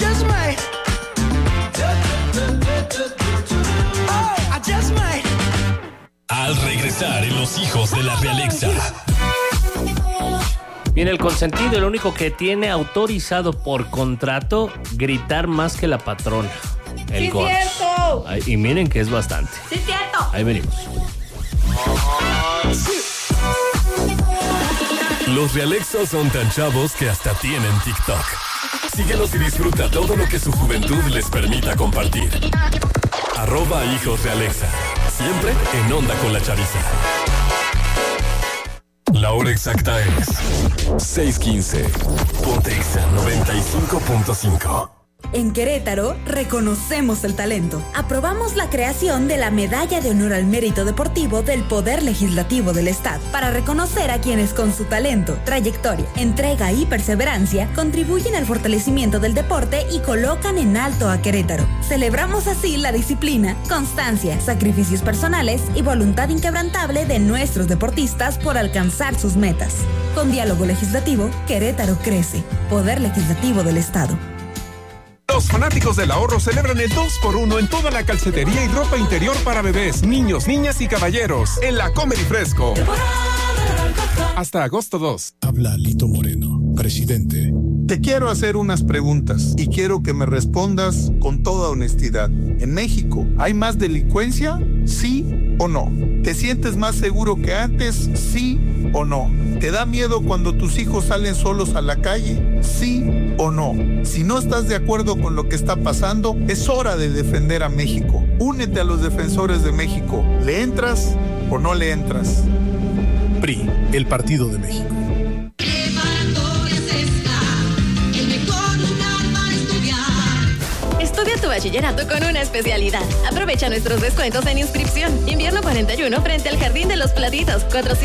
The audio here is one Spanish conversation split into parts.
just might. Oh, I just might. Al regresar en Los Hijos de la Realexa. Viene el consentido, el único que tiene autorizado por contrato gritar más que la patrona. El ¡Sí, Gods. cierto! Ay, y miren que es bastante. ¡Sí, cierto! Ahí venimos. Los Realexos son tan chavos que hasta tienen TikTok. Síguelos y disfruta todo lo que su juventud les permita compartir. @Hijos de Alexa. Siempre en onda con la chaviza. La hora exacta es 6:15. Pontexa 95.5. En Querétaro, reconocemos el talento. Aprobamos la creación de la Medalla de Honor al Mérito Deportivo del Poder Legislativo del Estado para reconocer a quienes con su talento, trayectoria, entrega y perseverancia contribuyen al fortalecimiento del deporte y colocan en alto a Querétaro. Celebramos así la disciplina, constancia, sacrificios personales y voluntad inquebrantable de nuestros deportistas por alcanzar sus metas. Con diálogo legislativo, Querétaro crece. Poder Legislativo del Estado. Los fanáticos del ahorro celebran el 2x1 en toda la calcetería y ropa interior para bebés, niños, niñas y caballeros en la Comedy Fresco. Hasta agosto 2. Habla Lito Moreno, presidente. Te quiero hacer unas preguntas y quiero que me respondas con toda honestidad. ¿En México hay más delincuencia? ¿Sí o no? ¿Te sientes más seguro que antes? ¿Sí o no? ¿Te da miedo cuando tus hijos salen solos a la calle? ¿Sí o no? Si no estás de acuerdo con lo que está pasando, es hora de defender a México. Únete a los defensores de México. ¿Le entras o no le entras? PRI, el Partido de México. Estudia tu bachillerato con una especialidad. Aprovecha nuestros descuentos en inscripción. Invierno 41 frente al Jardín de los Platitos.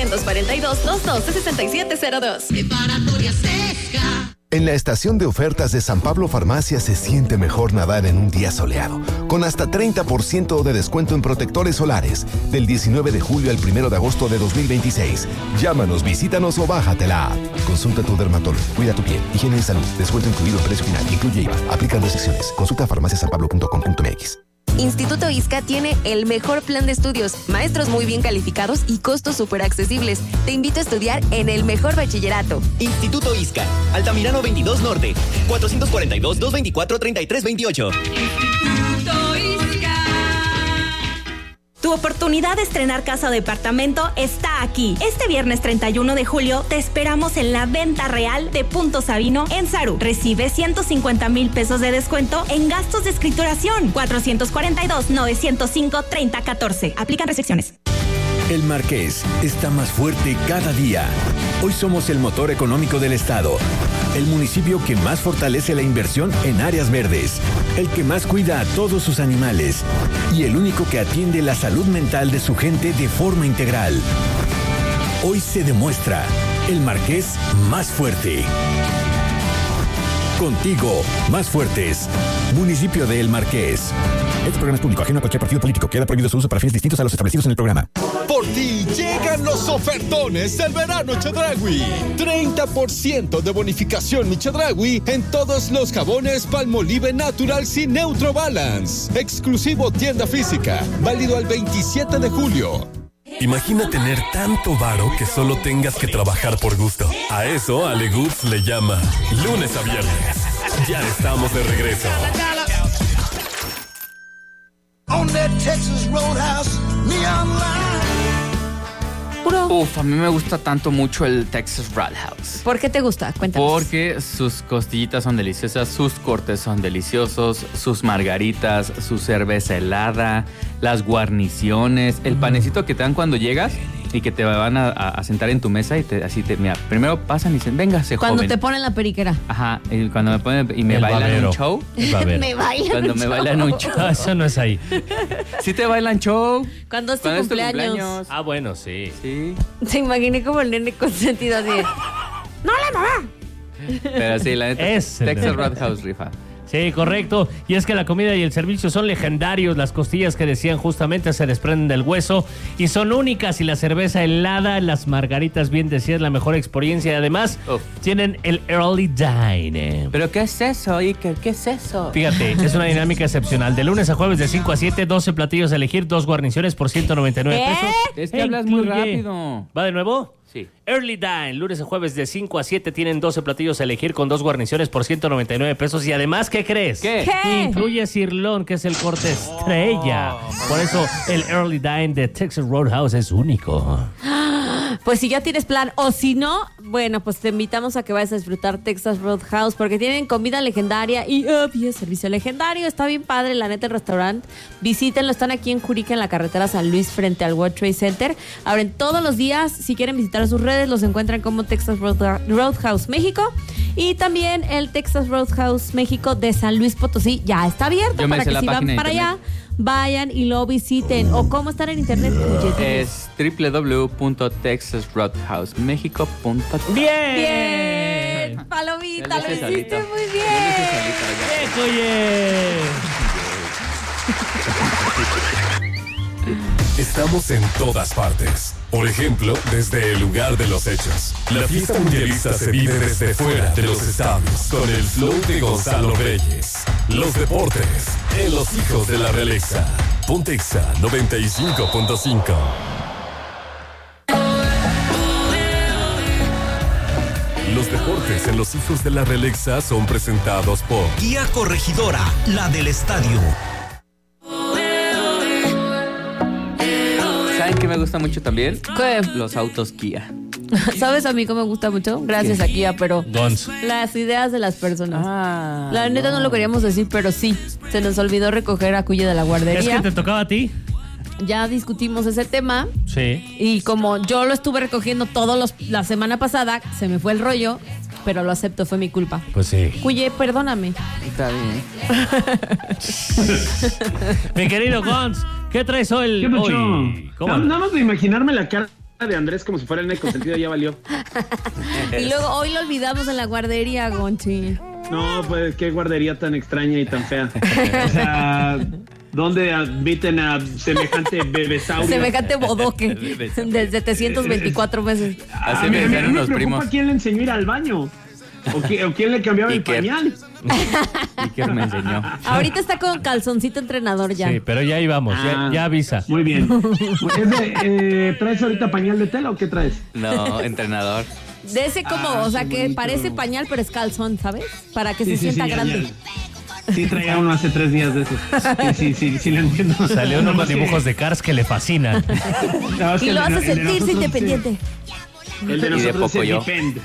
442-212-6702. Preparatoria Sesca. En la estación de ofertas de San Pablo Farmacia se siente mejor nadar en un día soleado, con hasta 30% de descuento en protectores solares, del 19 de julio al 1 de agosto de 2026. Llámanos, visítanos o bájate la app. Consulta a tu dermatólogo, cuida tu piel, higiene y salud, descuento incluido en precio final, incluye IVA, aplican restricciones. Consulta farmaciasanpablo.com.mx. Instituto ISCA tiene el mejor plan de estudios, maestros muy bien calificados y costos súper accesibles. Te invito a estudiar en el mejor bachillerato. Instituto ISCA, Altamirano 22 Norte, 442-224-3328. Instituto ISCA. Tu oportunidad de estrenar casa o departamento está aquí. Este viernes 31 de julio te esperamos en la venta real de Punto Sabino en Saru. Recibe 150,000 pesos de descuento en gastos de escrituración. 442-905-3014. Aplican restricciones. El Marqués está más fuerte cada día. Hoy somos el motor económico del estado, el municipio que más fortalece la inversión en áreas verdes, el que más cuida a todos sus animales y el único que atiende la salud mental de su gente de forma integral. Hoy se demuestra el Marqués más fuerte. Contigo, más fuertes. Municipio de El Marqués. Este programa es público, ajeno a cualquier partido político. Queda prohibido su uso para fines distintos a los establecidos en el programa. Por ti llegan los ofertones del verano Chedraui. 30% de bonificación mi Chedraui en todos los jabones Palmolive Naturals y Neutro Balance. Exclusivo tienda física. Válido al 27 de julio. Imagina tener tanto varo que solo tengas que trabajar por gusto. A eso Ale Goods le llama lunes a viernes. Ya estamos de regreso. On that Texas Roadhouse neon line. Uf, a mí me gusta mucho el Texas Roadhouse. ¿Por qué te gusta? Cuéntanos. Porque sus costillitas son deliciosas, sus cortes son deliciosos, sus margaritas, su cerveza helada, las guarniciones, el panecito que te dan cuando llegas y que te van a sentar en tu mesa y mira, primero pasan y dicen, véngase, joven. Cuando te ponen la periquera. Ajá, y cuando me ponen y me bailan babero. Un show. Me bailan cuando un me show. bailan un show. No, eso no es ahí. Sí te bailan show. Cuando es tu cumpleaños. Ah, bueno, sí. Sí. Te imaginé como el nene consentido así. ¡No, la mamá! Pero sí, la neta, Texas Roadhouse rifa. Sí, correcto. Y es que la comida y el servicio son legendarios. Las costillas que decían justamente se desprenden del hueso y son únicas. Y la cerveza helada, las margaritas bien decías, la mejor experiencia. Y además tienen el Early Dine. ¿Pero qué es eso, Iker? ¿Qué es eso? Fíjate, es una dinámica excepcional. De lunes a jueves de 5 a 7, 12 platillos a elegir, 2 guarniciones por 199 pesos. Es que hablas muy rápido. ¿Va de nuevo? Sí. Early Dine, lunes a jueves de 5 a 7 tienen 12 platillos a elegir con 2 guarniciones por 199 pesos. Y además, ¿qué crees? ¿Qué? Incluye sirlón, que es el corte estrella. Por eso el Early Dine de Texas Roadhouse es único. Pues si ya tienes plan, o si no, bueno, pues te invitamos a que vayas a disfrutar Texas Roadhouse porque tienen comida legendaria y obvio servicio legendario. Está bien padre, la neta, el restaurante. Visítenlo, están aquí en Jurica, en la carretera San Luis, frente al World Trade Center. Abren todos los días. Si quieren visitar sus redes, los encuentran como Texas Roadhouse México. Y también el Texas Roadhouse México de San Luis Potosí ya está abierto para que si van para allá, vayan y lo visiten. ¿O cómo están en internet? Es www.texasroadhousemexico.com. ¡Bien! Palomita, lo hiciste muy bien. Estamos en todas partes. Por ejemplo, desde el lugar de los hechos. La fiesta mundialista se vive desde fuera de los estadios con el flow de Gonzalo Reyes. Los deportes en Los Hijos de la Realexa. Pontexa 95.5. Los deportes en Los Hijos de la Realexa son presentados por Guía Corregidora, la del estadio. ¿Saben qué me gusta mucho también? ¿Qué? Los autos Kia. ¿Sabes a mí cómo me gusta mucho? Gracias a Kia, pero Gons. las ideas de las personas. La neta no lo queríamos decir, pero sí. Se nos olvidó recoger a Cuya de la guardería. ¿Es que te tocaba a ti? Ya discutimos ese tema. Sí. Y como yo lo estuve recogiendo la semana pasada, se me fue el rollo, pero lo acepto, fue mi culpa. Pues sí. Cuye, perdóname. Está bien. Mi querido Gons, ¿qué traes hoy? ¿Qué pasó? ¿Cómo? Nada más de imaginarme la cara de Andrés como si fuera el ecosentido ya valió. Y luego hoy lo olvidamos en la guardería, Gonchi. No, pues qué guardería tan extraña y tan fea. O sea, ¿dónde admiten a semejante bebesaurio? Semejante bodoque de 724 meses. Así me me preocupa los primos. quién le enseñó a ir al baño. ¿O quién le cambiaba el pañal? Iker me enseñó. Ahorita está con calzoncito entrenador ya. Sí, pero ya íbamos, ya avisa. Muy bien. ¿Traes ahorita pañal de tela o qué traes? No, entrenador. De ese como, o sea, que bonito. parece pañal, pero es calzón, ¿sabes? Para que se sienta grande. Sí, traía uno hace 3 días de esos. Sí, lo entiendo. Salió unos dibujos de Cars que le fascinan. No, y lo hace sentirse independiente. El de nosotros es Depende.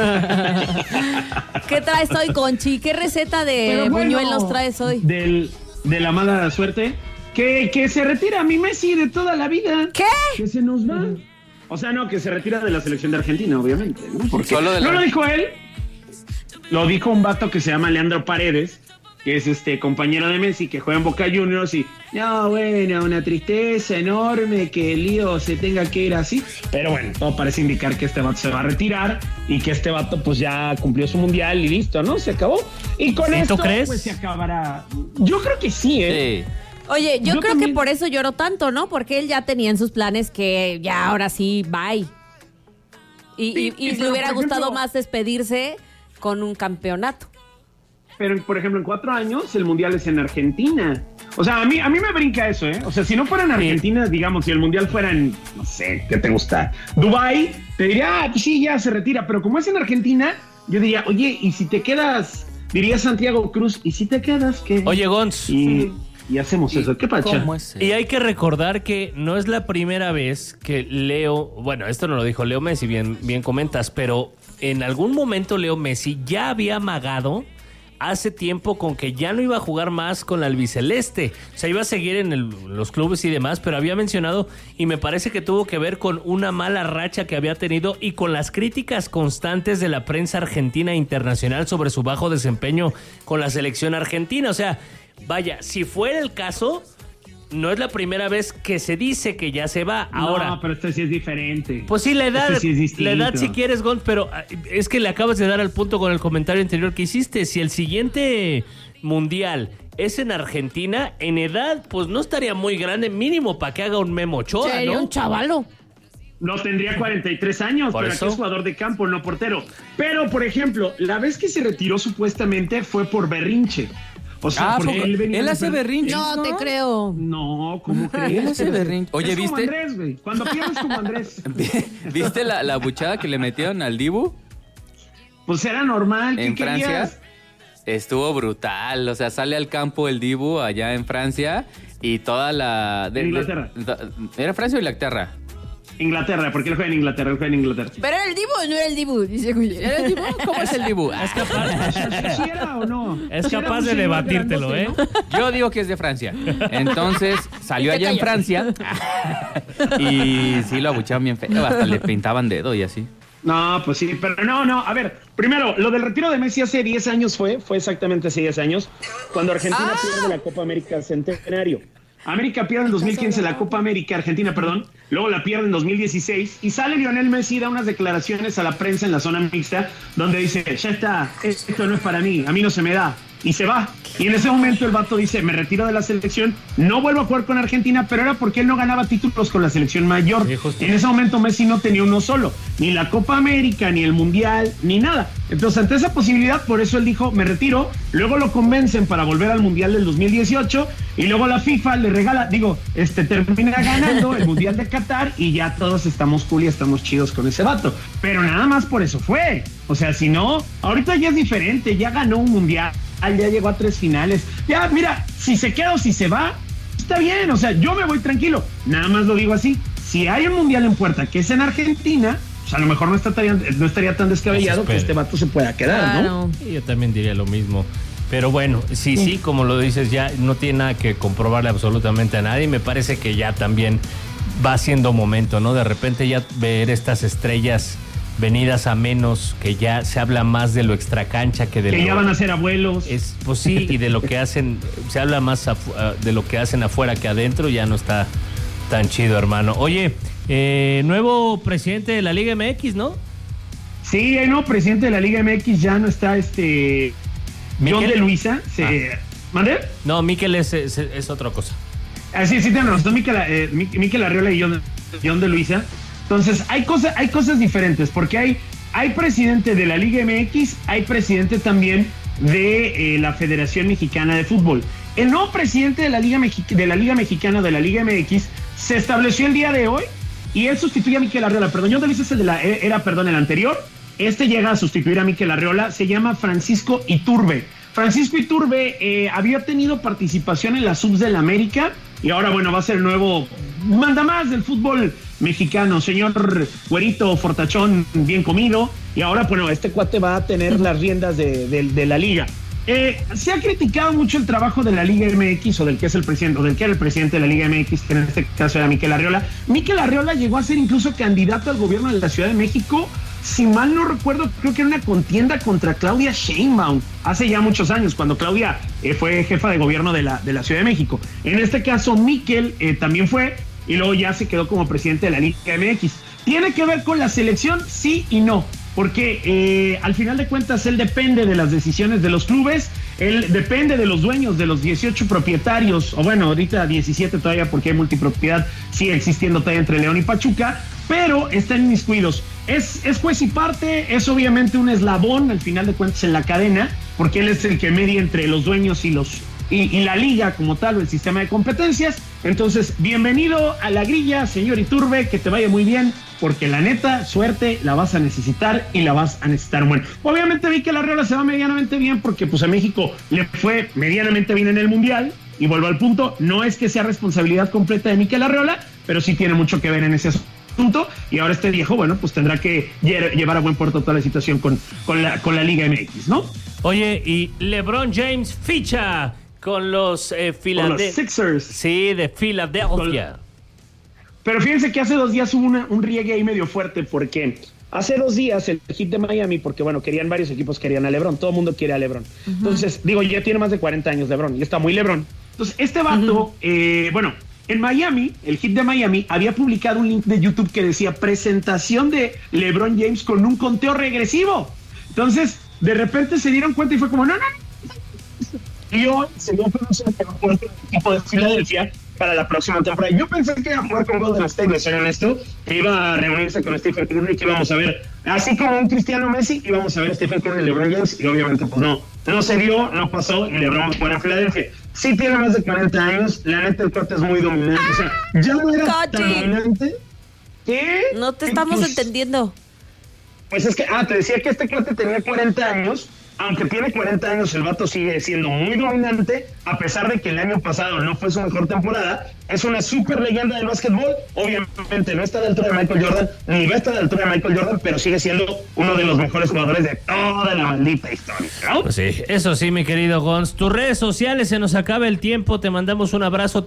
¿Qué traes hoy, Conchi? ¿Qué receta de buñuelos traes hoy? De la mala suerte. Que se retira mi Messi de toda la vida. ¿Qué? Que se nos va. O sea, no, que se retira de la selección de Argentina, obviamente, ¿no? Porque Solo de la... no lo dijo él. Lo dijo un vato que se llama Leandro Paredes, que es compañero de Messi, que juega en Boca Juniors y... No, bueno, una tristeza enorme que el lío se tenga que ir así. Pero bueno, todo parece indicar que este vato se va a retirar y que este vato pues ya cumplió su mundial y listo, ¿no? Se acabó. Y con esto ¿tú crees? pues se acabará... Yo creo que sí, ¿eh? Sí. Oye, yo creo también. que por eso lloró tanto, ¿no? Porque él ya tenía en sus planes que ya ahora sí, bye. Y le hubiera gustado más despedirse con un campeonato. Pero, por ejemplo, en 4 años el mundial es en Argentina. O sea, a mí me brinca eso, ¿eh? O sea, si no fuera en Argentina, digamos, si el mundial fuera en, no sé, ¿qué te gusta? Dubái, te diría, pues sí, ya se retira. Pero como es en Argentina, yo diría, oye, ¿y si te quedas? Diría Santiago Cruz, ¿y si te quedas? ¿Qué? Oye, Gons. Y hacemos eso. ¿Qué pacha? Y hay que recordar que no es la primera vez que Leo, bueno, esto no lo dijo Leo Messi, bien comentas, pero en algún momento Leo Messi ya había amagado hace tiempo con que ya no iba a jugar más con la albiceleste. O sea, iba a seguir en los clubes y demás, pero había mencionado, y me parece que tuvo que ver con una mala racha que había tenido y con las críticas constantes de la prensa argentina e internacional sobre su bajo desempeño con la selección argentina. O sea, vaya, si fuera el caso, no es la primera vez que se dice que ya se va. Ahora, No, pero este sí es diferente. pues sí, la edad, Este sí es distinto. la edad si quieres, Gon, pero es que le acabas de dar al punto con el comentario anterior que hiciste. Si el siguiente mundial es en Argentina, en edad, pues no estaría muy grande, mínimo para que haga un Memo Ochoa, Sería ¿no? un chavalo. No, tendría 43 años, Por pero eso. aquí es jugador de campo, no portero. Pero, por ejemplo, la vez que se retiró supuestamente fue por berrinche. O sea, porque él hace berrinche. No te creo. No, ¿cómo crees? Él hace berrinche. Oye, Es como ¿viste? Andrés, güey. Cuando pierdes como Andrés. ¿Viste la buchada que le metieron al Dibu? Pues era normal. ¿Qué En Francia. querías? Estuvo brutal. O sea, sale al campo el Dibu allá en Francia y toda la... Inglaterra. ¿Era Francia o Inglaterra? Inglaterra, porque él juega en Inglaterra, ¿Pero era el Dibu o no era el Dibu? Dice Julio. ¿Era el Dibu? ¿Cómo es el Dibu? Es capaz, ¿Sí era o no? es Sí era capaz un de señor debatírtelo, grandote, ¿eh? ¿no? Yo digo que es de Francia. Entonces salió Y te allá en callas. Francia y sí lo abuchaban bien feo. Hasta le pintaban dedo y así. No, pues sí, pero no. A ver, primero, lo del retiro de Messi hace 10 años fue exactamente hace 10 años, cuando Argentina pierde la Copa América Centenario. América pierde en 2015 la Copa América, Argentina, perdón, luego la pierde en 2016 y sale Lionel Messi y da unas declaraciones a la prensa en la zona mixta donde dice, ya está, esto no es para mí, a mí no se me da. Y se va. Y en ese momento el vato dice, me retiro de la selección, no vuelvo a jugar con Argentina, pero era porque él no ganaba títulos con la selección mayor. En ese momento Messi no tenía uno solo, ni la Copa América, ni el Mundial, ni nada. Entonces ante esa posibilidad, por eso él dijo, me retiro, luego lo convencen para volver al Mundial del 2018 y luego la FIFA le regala, termina ganando el Mundial de Qatar y ya todos estamos cool y estamos chidos con ese vato. Pero nada más por eso fue. O sea, si no, ahorita ya es diferente, ya ganó un Mundial, ya llegó a 3 finales. Ya, mira, si se queda o si se va, está bien, o sea, yo me voy tranquilo. Nada más lo digo así, si hay un Mundial en puerta que es en Argentina, pues a lo mejor no estaría tan descabellado que este vato se pueda quedar, ¿no? Sí, yo también diría lo mismo. Pero bueno, sí, como lo dices, ya no tiene nada que comprobarle absolutamente a nadie. Me parece que ya también va siendo momento, ¿no? De repente ya ver estas estrellas venidas a menos, que ya se habla más de lo extracancha que de que ya van a ser abuelos. Pues sí, y de lo que hacen, se habla más de lo que hacen afuera que adentro, ya no está tan chido, hermano. Oye, nuevo presidente de la Liga MX, ¿no? Sí, hay nuevo presidente de la Liga MX, ya no está John de Luisa. ¿Mande? No, Miquel es otra cosa. Sí, tenemos razón, Miquel Arriola y John de Luisa. Entonces, hay cosas diferentes, porque hay presidente de la Liga MX, hay presidente también de la Federación Mexicana de Fútbol. El nuevo presidente de la Liga Mexicana, de la Liga MX, se estableció el día de hoy y él sustituye a Miquel Arriola. Perdón, John de Luisa es el anterior. Este llega a sustituir a Miquel Arriola, se llama Francisco Iturbe. Francisco Iturbe había tenido participación en las subs del América y ahora, bueno, va a ser el nuevo mandamás del fútbol mexicano, señor güerito, fortachón, bien comido. Y ahora, bueno, este cuate va a tener las riendas de la liga. Se ha criticado mucho el trabajo de la Liga MX o del que es el presidente, o del que era el presidente de la Liga MX, que en este caso era Miquel Arriola. Miquel Arriola llegó a ser incluso candidato al gobierno de la Ciudad de México. Si mal no recuerdo, creo que era una contienda contra Claudia Sheinbaum hace ya muchos años, cuando Claudia fue jefa de gobierno de la Ciudad de México. En este caso, Miquel también fue, y luego ya se quedó como presidente de la Liga MX. ¿Tiene que ver con la selección? Sí y no, porque al final de cuentas él depende de las decisiones de los clubes, él depende de los dueños, de los 18 propietarios, o bueno, ahorita 17 todavía porque hay multipropiedad, sigue existiendo todavía entre León y Pachuca, pero están inmiscuidos. Es juez y parte, es obviamente un eslabón al final de cuentas en la cadena, porque él es el que media entre los dueños y la liga como tal, o el sistema de competencias. Entonces, bienvenido a la grilla, señor Iturbe, que te vaya muy bien, porque la neta, suerte la vas a necesitar y la vas a necesitar. Bueno, obviamente vi que la Arriola se va medianamente bien porque pues a México le fue medianamente bien en el Mundial, y vuelvo al punto, no es que sea responsabilidad completa de Miquel Arriola, pero sí tiene mucho que ver en ese asunto, y ahora este viejo, bueno, pues tendrá que llevar a buen puerto toda la situación con la Liga MX, ¿no? Oye, y LeBron James ficha con los Sixers. Sí, de Filadelfia. Pero fíjense que hace 2 días hubo un riegue ahí medio fuerte, porque hace 2 días el Heat de Miami, porque bueno, varios equipos querían a LeBron, todo el mundo quiere a LeBron. Entonces, digo, ya tiene más de 40 años LeBron, y está muy LeBron. Entonces, este vato, en Miami, el Heat de Miami, había publicado un link de YouTube que decía presentación de LeBron James con un conteo regresivo. Entonces, de repente se dieron cuenta y fue como, no. Y hoy se dio a conocer que va a jugar con el equipo de Filadelfia para la próxima temporada. Yo pensé que iba a jugar con Golden State, de ser honesto, que iba a reunirse con Stephen Curry, que íbamos a ver, así como un Cristiano Messi, íbamos a ver a Stephen Curry y LeBron James, y obviamente pues no se dio, no pasó, y LeBron fue a Filadelfia. Sí tiene más de 40 años, la neta el corte es muy dominante, o sea, ya no era tan dominante que... No te estamos entendiendo. Pues es que, te decía que este corte tenía 40 años, aunque tiene 40 años, el vato sigue siendo muy dominante, a pesar de que el año pasado no fue su mejor temporada. Es una super leyenda del básquetbol. Obviamente no está a la altura de Michael Jordan, ni va a estar a la altura de Michael Jordan, pero sigue siendo uno de los mejores jugadores de toda la maldita historia, ¿no? Pues sí, eso sí, mi querido Gons. Tus redes sociales, se nos acaba el tiempo, te mandamos un abrazo.